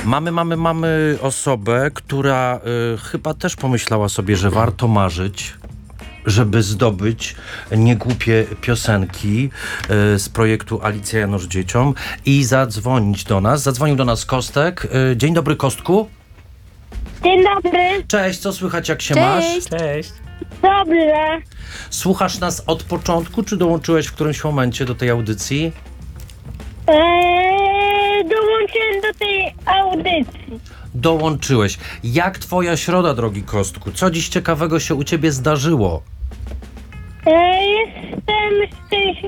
Mamy osobę, która chyba też pomyślała sobie, że warto marzyć, żeby zdobyć niegłupie piosenki z projektu Alicja Janusz Dzieciom i zadzwonić do nas. Zadzwonił do nas Kostek. Dzień dobry, Kostku. Dzień dobry. Cześć, co słychać, jak się masz? Cześć. Dobrze. Słuchasz nas od początku, czy dołączyłeś w którymś momencie do tej audycji? Dołączyłem do tej audycji. Dołączyłeś. Jak twoja środa, drogi Kostku? Co dziś ciekawego się u ciebie zdarzyło? Jestem szczęśliwy.